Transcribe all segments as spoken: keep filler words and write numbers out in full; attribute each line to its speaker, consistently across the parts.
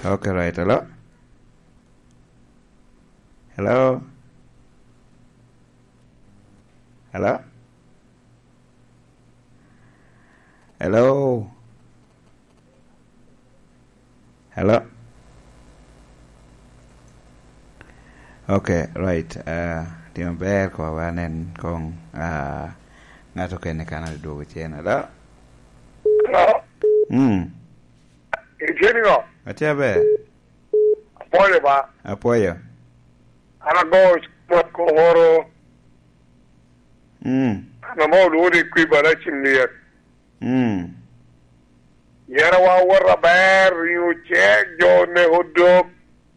Speaker 1: Okay, right. Hello? Hello? Hello? Hello? Hello? Okay, right. Uh, Timo ber ko wanen kong uh, ngato kene kana duogo chien. Hello?
Speaker 2: Hello?
Speaker 1: Hmm.
Speaker 2: Ingenio.
Speaker 1: Atia be?
Speaker 2: Apoyo ba?
Speaker 1: Apoyo.
Speaker 2: Ana go spot ko horo.
Speaker 1: Hmm.
Speaker 2: Ana mo luri kui bara chimniya.
Speaker 1: Hmm.
Speaker 2: Yara wa warra ber yu che jo ne hudo.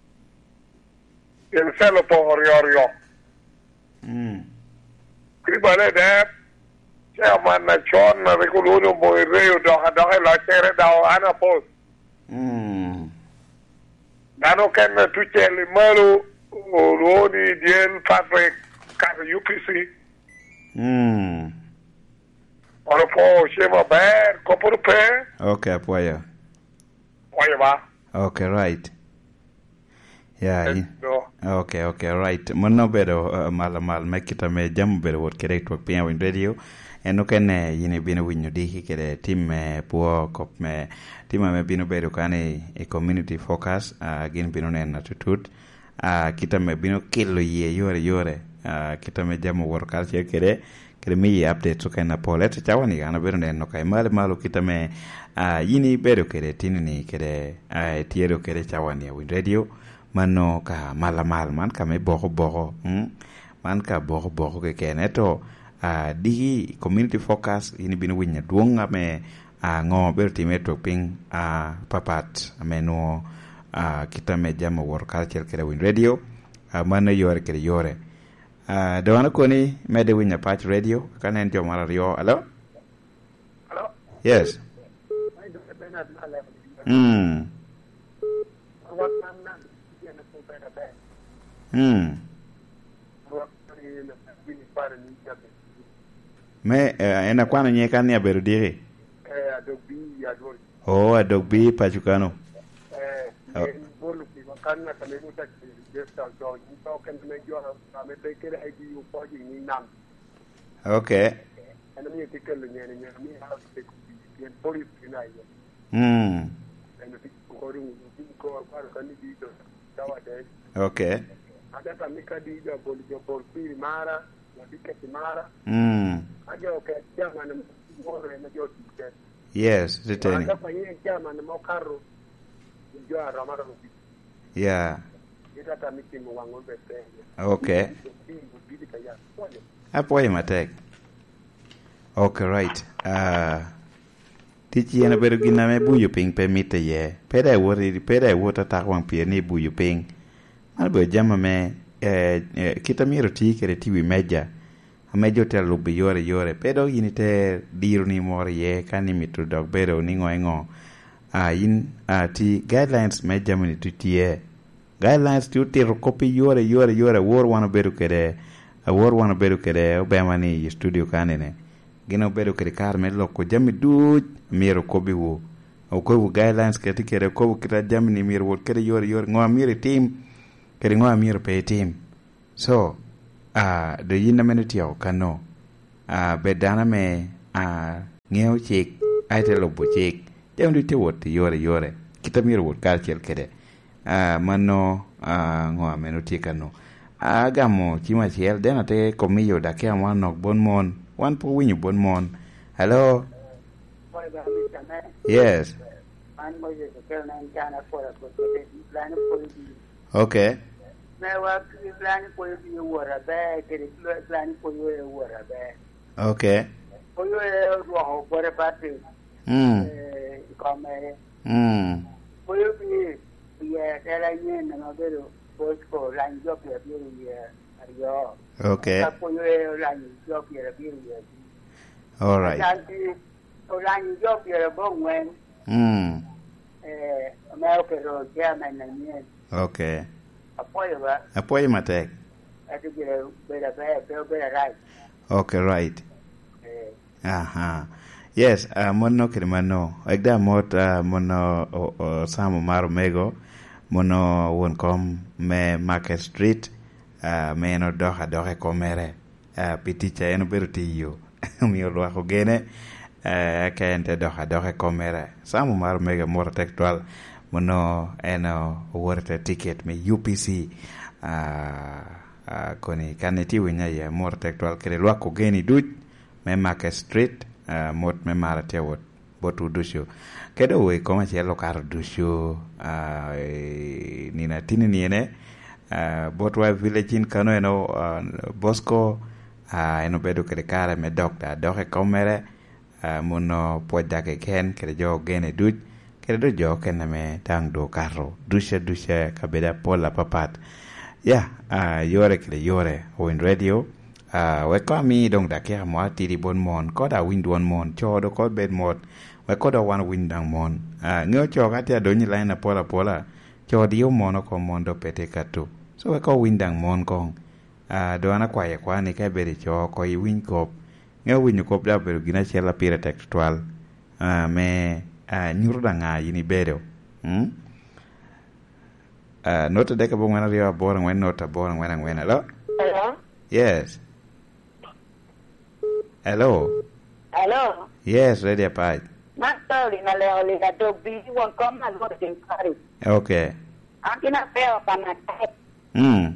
Speaker 2: In selo po oriorio.
Speaker 1: Hmm.
Speaker 2: Kui bara de chairman na chon na rekuluno mo ireo do do la chere da ana po.
Speaker 1: Hmm.
Speaker 2: Nano ken tu cheli malu Rodi Diel Patrick kat U P C.
Speaker 1: Hmm.
Speaker 2: Ora po shema ber ko por pe.
Speaker 1: Okay, apoyo.
Speaker 2: Oye ba.
Speaker 1: Okay, right. Yeah.
Speaker 2: Eh, no.
Speaker 1: Okay, okay, right. Mono bedo uh, mal mal mekita me jam bedo wot kere to pia win radio. Eno kene yine bino winyo diki kere team me puo kop me team me bino bedo kane e community focus uh, gin bino ne natutut uh, kita me bino kilo ye yore yore uh, kita me jam wor culture kere kere mi update so kana polet chawani ana bedo ne no kai mal malo kita me uh, yini bedo kere tinini kere uh, tiero kere chawani win radio mano ka mala mal man ka me boko boko hmm? Man ka boko boko ke kene to Uh, di community focus ini binu winya duonga me uh, ngo ber time to ping uh, papat ameno uh, kita me jama war culture kere win radio uh, mano yore kere yore uh, dawana koni me de winya patch radio kanen jo mara yo hello
Speaker 2: Hello.
Speaker 1: yes hmm hmm me uh, ena kwana nye kani ya beru dire
Speaker 2: Eh adobi adol.
Speaker 1: oh adobi pachukano
Speaker 2: Eh
Speaker 1: oh.
Speaker 2: bolu ki wakana kame muta gesta jo ni to kan me jo na me te kere I D u po ni nam.
Speaker 1: okay
Speaker 2: Ana mi te kele ni ni mi ha te ku bi en police ni na yo.
Speaker 1: hmm
Speaker 2: Ana ti ko ru ni ko par kan ni di do. Tawa de.
Speaker 1: okay
Speaker 2: Ada ta mi ka di do bolu jo bol pi mara. Mara.
Speaker 1: Mm.
Speaker 2: Ajo ke chama na moro na jo tike.
Speaker 1: Yes, retaining.
Speaker 2: Anga fanyia chama na mokaro. Ndio aramara rubi.
Speaker 1: Yeah.
Speaker 2: Ita ta meeting wa ngombe tena.
Speaker 1: Okay. Apo matek. Okay, right. Uh Tichi ena bedo gina me buyu ping pe mite ye. Peda wori peda wota ta wang pie ni buyu ping. Albo jama me eh, eh kita miro ti kere tiwi meja. Amejo te lubi yore yore pedo yini te diru ni mori ye kani mitu dog bedo ni ngo ngo a yin a ti guidelines meja mini tu tie guidelines tu te copy yore yore yore war wana bedo kere a war wana bedo kere obema ni studio kanene gino bedo kere kar me loko jami du miro kobi wo o ko guidelines kete kere ko kita jami ni miro kere yore yore ngo miro team kere ngo miro pe team so ah uh, do yina meniti au kano ah uh, bedana me ah uh, ngeo chik aite lobo chik dem du te wot yore yore kita miro wot culture kede ah uh, mano ah uh, ngo menoti kano ah uh, gamo chima chiel dena te komiyo da ke amwa nok bon mon wan po winyu bon mon hello yes okay
Speaker 3: na wa plan ko yu wora ba ke plan ko yu wora ba
Speaker 1: okay
Speaker 3: ko yu ro ko re pati
Speaker 1: mm
Speaker 3: eh come
Speaker 1: mm
Speaker 3: ko yu bi ya tela ni na no bero ko ko lan jo pe bi ya ayo
Speaker 1: okay
Speaker 3: ko yu lan jo pe bi ya
Speaker 1: all right
Speaker 3: lan ti ko lan jo pe bo ngwen
Speaker 1: mm
Speaker 3: eh ma ko ro ya na ni
Speaker 1: okay
Speaker 3: apoyo ba
Speaker 1: apoyo matek
Speaker 3: ati bere bere ba bere right
Speaker 1: okay right
Speaker 3: eh
Speaker 1: aha yes uh, mono kirmano egda mot uh, mono o, o samo maro mego mono won kom me Market Street uh, me no doha dohe komere uh, piticha eno beru tiyo mi olwako gene uh, kente doha dohe komere samu mar mega mora tektual mono eno worte ticket me U P C uh, uh, koni kaneti winya ya mora tektual kere lwako geni duj me Market Street uh, mot me mara tewot botu dusho kedo we koma chelo kar dusho uh, e, nina tini niene uh, botwa village in kano eno uh, Bosco uh, eno bedo kere kare me doctor doke komere uh, muno poja ke ken kere jo gene duj kere do jo kene me tang do karo dusha dusha kabeda pola papat ya yeah, uh, yore kere yore win radio uh, we kwa mi dong da kia mwa tiri bon mon koda wind one mon chodo kod bed mod we koda wan wind dang mon uh, ngeo cho katia donyi laina pola pola cho dio mono ko mondo pete katu so we ko wind dang mon kong uh, do ana kwa ye kwa ni ka beri cho ko i wind kop ngeo wind kop da beru gina chela pira textual uh, me uh, nyurda nga yini bedo hmm? uh, nota deka bo ngwana riwa bora ngwen nota bora ngwana ngwana lo
Speaker 4: hello
Speaker 1: yes hello
Speaker 4: hello
Speaker 1: yes ready apart
Speaker 4: Mastori na leo liga do busy won come and go to Paris.
Speaker 1: Okay.
Speaker 4: Akina feo pana tai.
Speaker 1: Mm.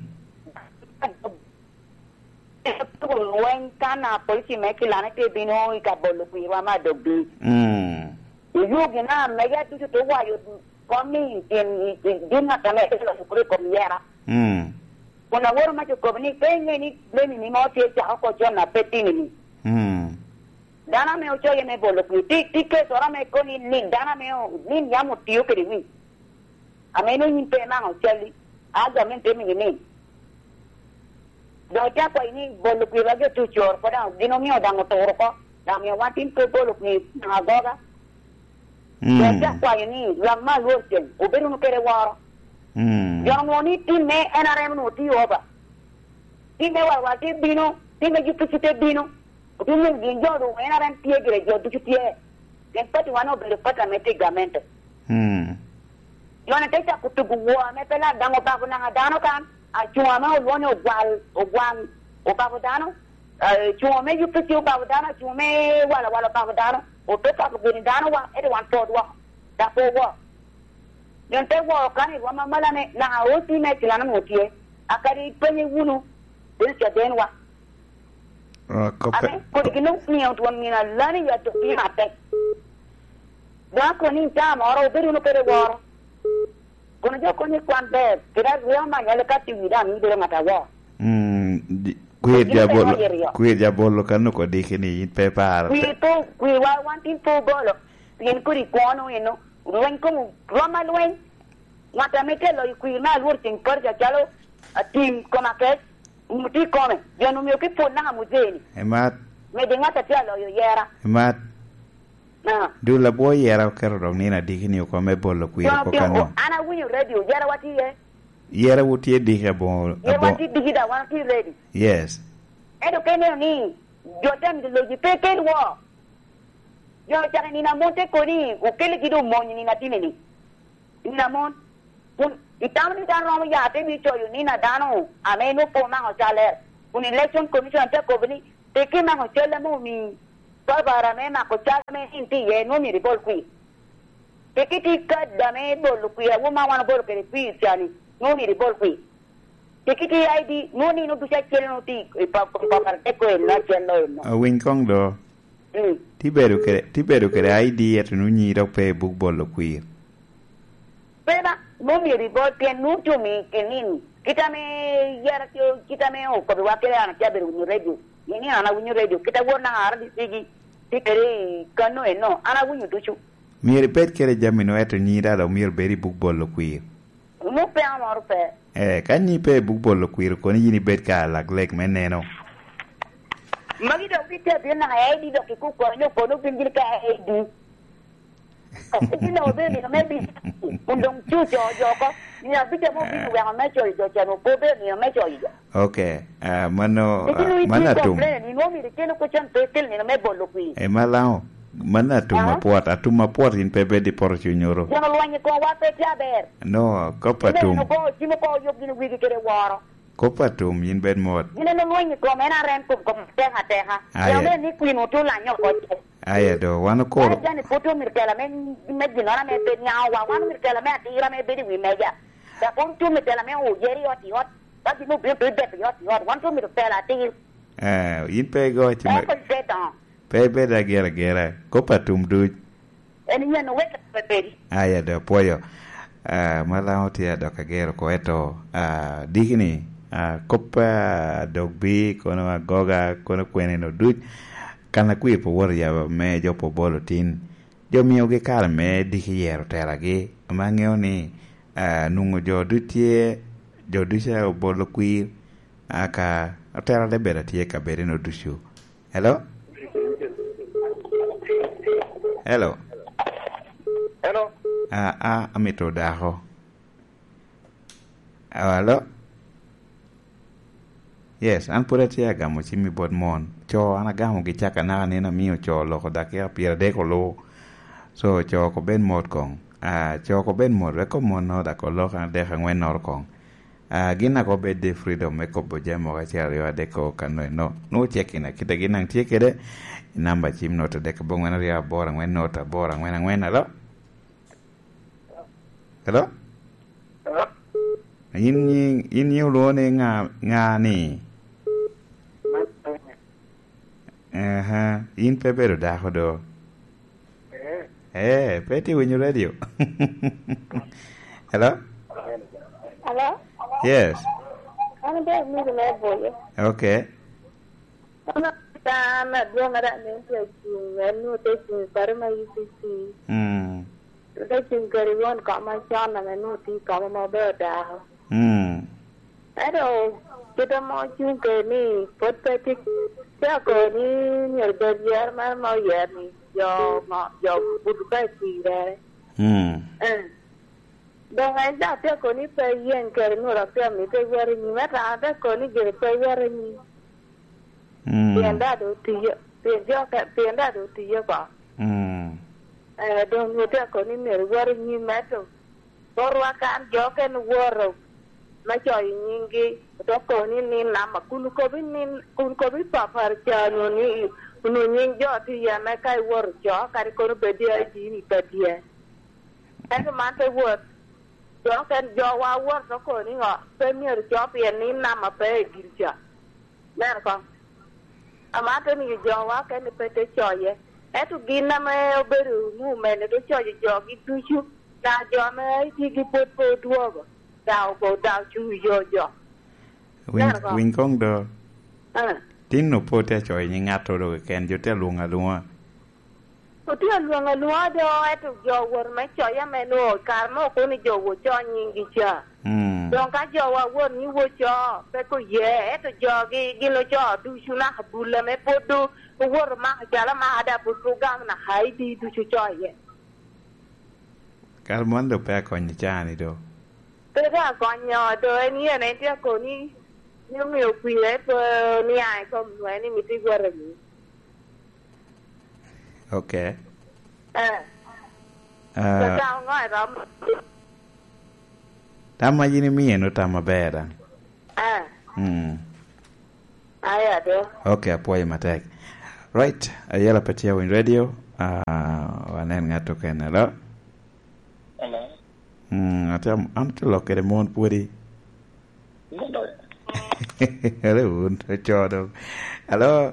Speaker 4: Wen kana polisi meki lana ke bino ka bolu ku ma do bi.
Speaker 1: Mm.
Speaker 4: Yu gina mega tu tu wa yu komi in din na kana ke lo ku ko yera.
Speaker 1: Mm.
Speaker 4: Kuna woro ma ko ni penye ni beni ni mo tie cha ko jona petini ni.
Speaker 1: Mm.
Speaker 4: Dana me ocho ye me bolo ku ti ti ke sora me ko ni ni dana me o ni ya mo tio ke ni a me no ni pe na o cheli aga me te mi ni do ja ko ni bolo ku la ge tu chor ko da dino mi o da mo toro ko da me wa tin ko bolo ku na goga do ja ko ni la ma lo chen o beru no kere waro
Speaker 1: Mm.
Speaker 4: yo mo ni ti me ena re no ti oba ti me wa wa ti bino ti me ju ti te bino Utumu ginjodo wena ran tie gire jo du tie. Den pati wano bele pata mete gamento.
Speaker 1: Mm.
Speaker 4: Yona techa kutugu wa mepela dango pa kuna dano kan. A chuma ma woni ogwal ogwan o pa dano. Eh chuma me yu piti o pa dano chuma me wala wala pa dano. O to pa ku dano wa e wan to wa. Da po wa. Yon te wa kan wa mala ne na o ti me tilana mo tie. Akari penye wunu. Del cha denwa.
Speaker 1: Uh,
Speaker 4: Abe, kodi kino ni on tuan mina lani ya to pi mate. Da ko ni ta moro beru no pere woro. Kono jo ko ni kwan be, kira ria ma yale ka ti wida mi bere mata wa.
Speaker 1: Mm, kuye jabolo, kuye jabolo kanu ko dike ni pe par.
Speaker 4: Kuye to, kuye wa wan tin po bolo. Pien kuri kono eno, ruwen ko roma ruwen. Mata mete lo kuye na lur tin korja chalo, a tim koma ke. Muti come, yo no mi o che ponna muzeni.
Speaker 1: Emat.
Speaker 4: Me de ngata tia lo yo yera.
Speaker 1: Emat.
Speaker 4: Na.
Speaker 1: Du la boy yera kero dong ni na dike ni ko me bolo kuye ko kanu.
Speaker 4: Ana winyo radio yera wati ye.
Speaker 1: Yera wuti dike bon.
Speaker 4: Yera wati digida wati ready.
Speaker 1: Yes.
Speaker 4: Edo kene ni yo tan de lo ji pe ke wo. Yo tara ni na monte ko ni o kele gido monyi ni na tineni. Ni na mon. Kun Itang ni dan romo ya te bi choyo ni na dano ame no po ma ho chale un election commission te ko bini te ke ma ho chale mo mi pa bara me ma ko chale me inti ye no mi ribol kui te ke ti ka da me bol kui ya wo ma wan bol ke pi tiani no mi ribol kui te ke ti id no ni no du cha chele no ti pa pa par te ko na chelo no
Speaker 1: A win kong do.
Speaker 4: mm
Speaker 1: Ti beru kere, ti beru kere I D et nu ni ro pe book bolo kuye.
Speaker 4: Pena no mi ribol que no tu mi que ni kita me yara kita me o ko wa kere ana chaberu ni radio ni ana wunyu radio kita wona ara di sigi ti kere kanu e no ana wunyu duchu
Speaker 1: Mi ripet kere jamino eto ni ra lo mi beri book bolo kuye.
Speaker 4: no pe amor pe
Speaker 1: Eh kan ni pe book bolo kuye ko ni ni bet ka lag leg meneno.
Speaker 4: magi do bi te bi na e di do ki ku ko no ko no pingir ka e di Iti na obe ni me bi undong chu jo jo ko ni na bi te mo bi wa me cho jo cho no po be ni me cho jo.
Speaker 1: Okay. Uh, mano
Speaker 4: Iti
Speaker 1: uh,
Speaker 4: no
Speaker 1: mana
Speaker 4: iti
Speaker 1: tum.
Speaker 4: komple ni no mi de no ko chan pe tel ni me bolo kui.
Speaker 1: E malao. Mana tuma puat, atuma puat in pepe di por chunyoro.
Speaker 4: Jangan luangnya kau wape jaber.
Speaker 1: No, kopatum.
Speaker 4: Ini kau cuma kau yuk gini wigi kere waro.
Speaker 1: Kopatum in ben mod.
Speaker 4: Ini luangnya kau mana rentum kau tengah tengah. Yang ni kuin utu lanyo kau.
Speaker 1: Aya do, wano kor.
Speaker 4: Jangan foto mirkela men medina me penya wa wan mirkela me atira me bedi wi meja. Da pun tu mirkela me o yeri oti hot. Ba di no be be be oti hot. Wan tu mirkela ti.
Speaker 1: Eh, in pe go chima.
Speaker 4: Eh, setan.
Speaker 1: Pepe da gera gera. Kopatum du.
Speaker 4: Eni ya no weka pepe.
Speaker 1: Aya do poyo. Ah, mala oti do ka gero ko eto. Ah, digini. Ah, kopa dogbi kono goga kono kwene no du. Kana kui po wor ya me jo po bolo tin jo mio ge kala me di hiero tera ge ma ngeo ni uh, nungo jo dutie jo dusia bolo kui aka tera de bera tie ka bere no dusu. Hello hello
Speaker 2: hello
Speaker 1: ah ah amito daho hello yes an pura tia gamo chimi bod mon cho ana gamo gi chaka na ne na mio cho lo ko dakia pier de ko lo so cho ko ben mod kong a cho ko ben mod re ko mon no da ko lo kan de kan wen nor kong a gina ko be de freedom me ko bo jamo ga tia rio de ko kan no no chekina kita gina tie kede namba chim no to de ko bon wen ria bora wen no ta bora wen wen alo hello in in you lo ne nga nga ni aha in pepero da hodo eh eh peti when you radio hello
Speaker 5: hello
Speaker 1: yes
Speaker 5: ana be mi le boye
Speaker 1: okay
Speaker 5: ana ta na do ngara ne te ku no te ku parma yisi
Speaker 1: mm
Speaker 5: te ku gari won ka ma cha na no ti ka ma be da
Speaker 1: mm
Speaker 5: ado kita mau juga ni potetik saya ko ni nyerda biar mal mau ya ni yo mau yo budu kai si re
Speaker 1: mm
Speaker 5: eh dong ada te ko ni pe yen ker no ra pe mi te wer ni ma ta te ko ni ge pe wer ni
Speaker 1: mm
Speaker 5: yen da do ti yo pe jo ka pe da do ti yo ba
Speaker 1: mm
Speaker 5: eh dong ni te ko ni mer wer ni ma to borwa kan jo ken woro ma choi nyingi to ko ni ni na ma kun ko bi ni kun ko bi pa par cha no ni no nying jo ti ya na kai wor jo kar ko be dia ji ni ta dia ai ma te wor jo kan jo wa wor to ko ni ngo pe mi jo pe ni na ma pe gir cha na ko ama te ni jo wa ke ni pe te cho ye e tu gin na me oberu mu me ne to cho jo gi tu chu da jo me ti gi pot po duo đào bộ đào chui vô vô
Speaker 1: win win kong do
Speaker 5: à
Speaker 1: tin no pote choi ni ngato do ken jo te lunga lunga
Speaker 5: có tiếng luồng luồng đó ai tụi giờ quên mấy chơi em mày nuôi cả mà cô này giờ quên cho nhìn gì chưa
Speaker 1: mm
Speaker 5: donc cái giờ quên như quên cho phải có gì tụi giờ cái cái lo cho tu suna na bula mấy podo quên mà cái là mà ada program na hai đi tu cho vậy
Speaker 1: kal mondo pe ko ni chani do
Speaker 5: tôi ra con nhỏ tôi ni này tiếc cô ni nhưng nhiều quý đấy tôi ni ai không nói ni mình đi qua rồi
Speaker 1: okay
Speaker 5: à
Speaker 1: uh
Speaker 5: sao nói đó
Speaker 1: tama yini mi no tama bera
Speaker 5: à
Speaker 1: mm
Speaker 5: ai à đó
Speaker 1: okay apoy matek right ayala patia win radio ah uh, wanen ngato ken lo
Speaker 2: hello
Speaker 1: mm atam am to lokere mon puri
Speaker 2: hello
Speaker 1: hello un cho do hello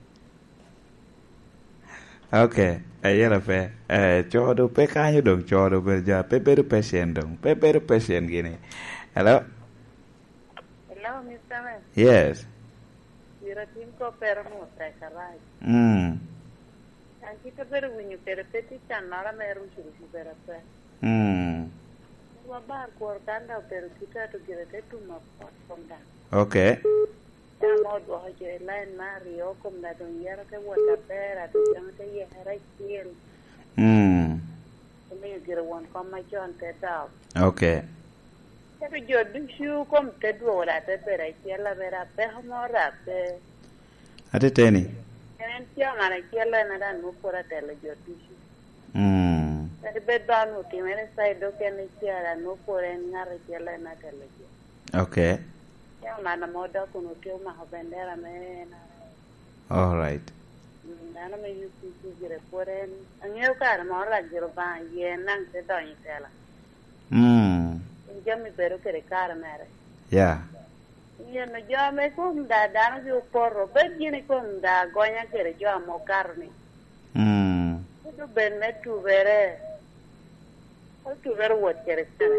Speaker 1: okay ayala pe eh cho do pe kanyo dong cho do be ja pe pe pe sen dong pe pe pe sen gini hello
Speaker 5: hello mister Man
Speaker 1: yes
Speaker 5: Mira cinco permo te carai
Speaker 1: mm
Speaker 5: anche te per un per peti canara me rusu rusu per pe
Speaker 1: mm
Speaker 5: wa bar ko tanda per kita to gire te tu ma fonda
Speaker 1: okay
Speaker 5: ya mo do ha je line mario kom na do yera ke wata pera to jang te ye hara kiel
Speaker 1: mm
Speaker 5: me gire won kom ma jon te da
Speaker 1: okay
Speaker 5: te jo du shu kom te do ra te pera kiela vera pe mo ra pe
Speaker 1: ate teni
Speaker 5: Kenen tiang ara kiela na dan no pora tele jotishi.
Speaker 1: Mm.
Speaker 5: Tadi beda no ti mere sai do ken kiela no pora ngara kiela na tele.
Speaker 1: Okay.
Speaker 5: Tiang na na moda kuno tio ma hobendera me na.
Speaker 1: All right.
Speaker 5: Nana me yusi jire poren. Angeo kar mo ra jiro ba ye nang se do ni tela.
Speaker 1: Mm.
Speaker 5: Jami pero kere kar mere.
Speaker 1: Yeah.
Speaker 5: Ye no jame kum da da no porro be gini kum da gonya kere jo mo karni.
Speaker 1: Mm.
Speaker 5: Tu ben me tu vere. O tu vere what kere kere.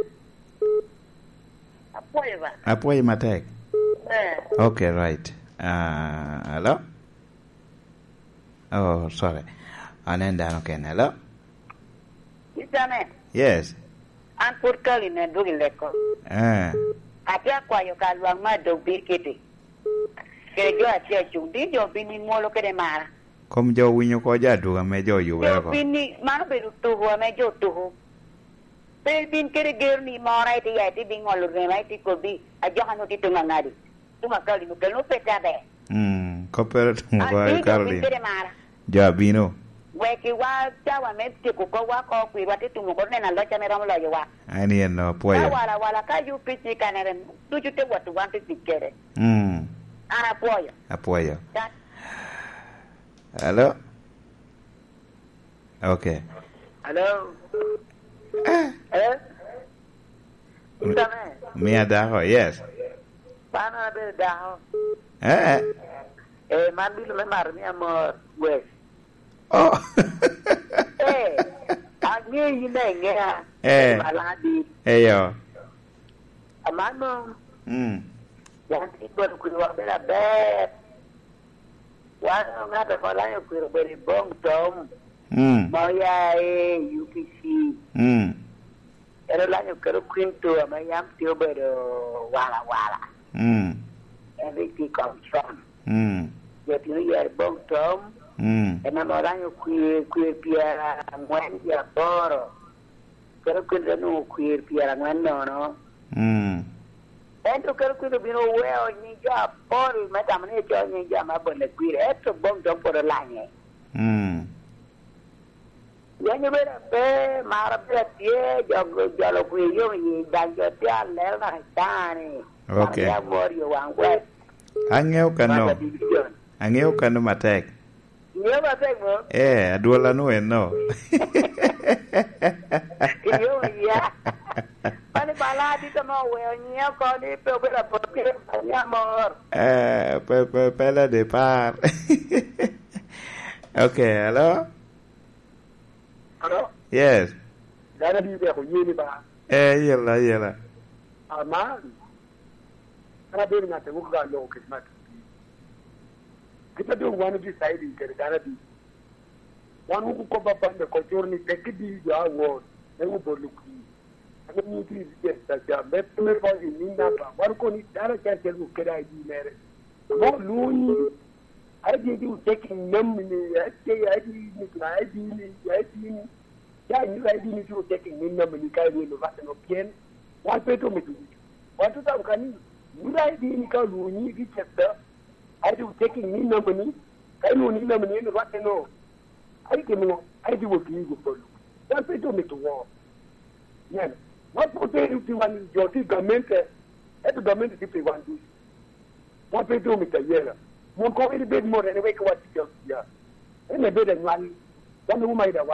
Speaker 5: Apoye ba.
Speaker 1: Apoy matek.
Speaker 5: Eh.
Speaker 1: Okay, right. Uh, hello? Oh, sorry. Anenda no ken. Hello?
Speaker 4: Isame.
Speaker 1: Yes.
Speaker 4: An purkali ne dugi leko.
Speaker 1: Eh.
Speaker 4: Atia kwa yo kalwang ma do birkete. Kere jo atia chundi jo bini molo kere mara.
Speaker 1: Kom jo winyo ko jadu me jo yu
Speaker 4: Jo
Speaker 1: ko.
Speaker 4: bini mano beru tuhu me jo tuhu. Pel bin kere ger ni mora iti ya iti bingolo rema iti kobi. Ajo hanu ti tunga ngadi. Tunga kali nukel no peta be.
Speaker 1: Mm. Kopere tu ko
Speaker 4: An
Speaker 1: Caroline.
Speaker 4: kere mara.
Speaker 1: Jo bino.
Speaker 4: Weki wa chawa me tiku ko wa ko kwi wa ti tumu ko ne na lo cha me ram lo yo wa.
Speaker 1: Ani en no poya.
Speaker 4: Wala wala ka yu pichi kanere. Tu tu te watu wanti tikere.
Speaker 1: Mm.
Speaker 4: Ana poyo.
Speaker 1: Apoyo.
Speaker 4: That
Speaker 1: Hello? Okay.
Speaker 5: Hello. Eh? Isame.
Speaker 1: Me adaho, yes.
Speaker 5: Pana be da.
Speaker 1: Eh.
Speaker 5: Eh man bi le mar mi amor. Wes.
Speaker 1: Oh.
Speaker 5: Eh. Ange yine nge.
Speaker 1: Eh.
Speaker 5: Maladi.
Speaker 1: Eh yo.
Speaker 5: Amano.
Speaker 1: Mm.
Speaker 5: Yang tiba ku wa bela be. Wa ngata ko la yo ku beri bong tom.
Speaker 1: Mm.
Speaker 5: Moya e U P C.
Speaker 1: Mm.
Speaker 5: Era la yo kero quinto ma yam tio bero wala wala.
Speaker 1: Mm.
Speaker 5: Everything comes from.
Speaker 1: Mm.
Speaker 5: Yo tio yer bong tom.
Speaker 1: Mm.
Speaker 5: E na moranyo ku ku piera ngwen ya boro. Kero quinto no ku piera ngwen no no.
Speaker 1: Mm.
Speaker 5: Ento kero quinto bino weo ni ja pol meta mane jo ni ja ma bole kuire. Eto bong tom por la nye.
Speaker 1: Mm.
Speaker 5: Yang bera be mara bera tie jogo jalo kuyo ni danjo tia lel na tani.
Speaker 1: Okay.
Speaker 5: Ya morio wangwe.
Speaker 1: Angeo kano. Angeo kano matek.
Speaker 5: Yo ba te mo.
Speaker 1: Eh, aduola no en no.
Speaker 5: Yo ya. Pani bala di tomo we ni ko ni pe bera porque ya mor.
Speaker 1: Eh, pe pe pela de par. Okay, hello?
Speaker 2: Hello?
Speaker 1: Yes.
Speaker 2: Dana di be ko yini ba.
Speaker 1: Eh, yela yela.
Speaker 2: Ama. Ana be na te ko ga lo kismat. Kita do wani di side ke dana di. Wanu ku ko ba bande ko jorni te kidi ya wo. Ne wo bolu ku. Ana ni di di ta ja me me ko ni na ba. War ko ni dara ka te ku keda di mere. Mo luni. I did you taking numbly, I say I did I did I did yeah, you I didn't you taking me numbly, I will not know again. One peto me do. What to them can you I didn't call you need each other. I do taking me numbly, I know need numbly, what I know. I can know, I do what you for you. One peto me to war. Yes. What put you to one your government, every government if they want to. One peto me to yellow. Mo ko ile bed mo ne we ko wat yo ya ene bed en wali dan mo mai da